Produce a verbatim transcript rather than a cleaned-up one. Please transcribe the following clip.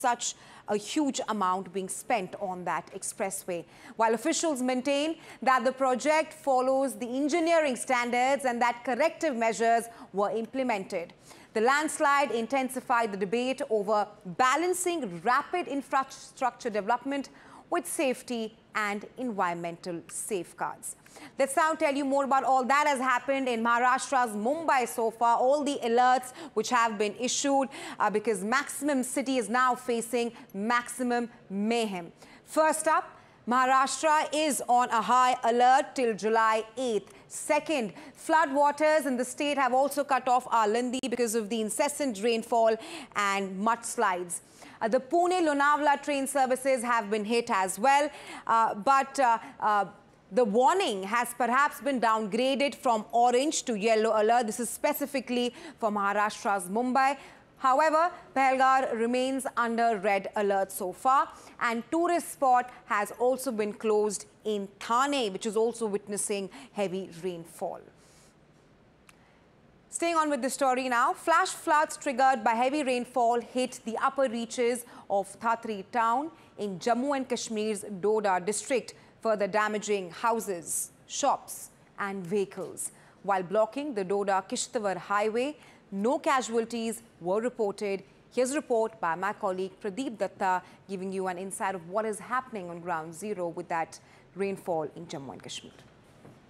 such a huge amount being spent on that expressway. While officials maintain that the project follows the engineering standards and that corrective measures were implemented. The landslide intensified the debate over balancing rapid infrastructure development with safety and environmental safeguards. Let's now tell you more about all that has happened in Maharashtra's Mumbai so far, all the alerts which have been issued uh, because maximum city is now facing maximum mayhem. First up, Maharashtra is on a high alert till July eighth. Second, flood waters in the state have also cut off Alandi because of the incessant rainfall and mudslides. Uh, the Pune-Lonavala train services have been hit as well, uh, but uh, uh, the warning has perhaps been downgraded from orange to yellow alert. This is specifically for Maharashtra's Mumbai. However, Pahalgam remains under red alert so far, and tourist spot has also been closed in Thane, which is also witnessing heavy rainfall. Staying on with the story now, flash floods triggered by heavy rainfall hit the upper reaches of Thatri town in Jammu and Kashmir's Doda district, further damaging houses, shops and vehicles. While blocking the Doda-Kishtawar highway, no casualties were reported. Here's a report by my colleague Pradeep Datta giving you an insight of what is happening on ground zero with that rainfall in Jammu and Kashmir.